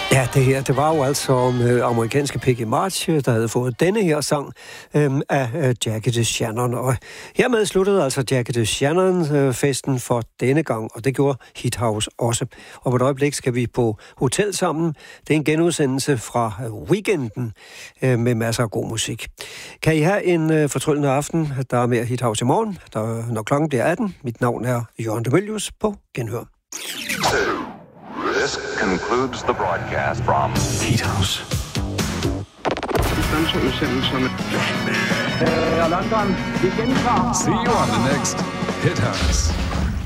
Ja, det her, det var jo altså amerikanske Peggy March, der havde fået denne her sang af Jackie DeShannon. Og hermed sluttede altså Jackie DeShannon-festen for denne gang, og det gjorde Hit House også. Og på et øjeblik skal vi på hotel sammen. Det er en genudsendelse fra weekenden med masser af god musik. Kan I have en fortryllende aften? Der er mere Hit House i morgen, når klokken bliver 18. Mit navn er Jørgen de Mylius på Genhør. This concludes the broadcast from Hit House. London, igen fra. See you on the next Hit House.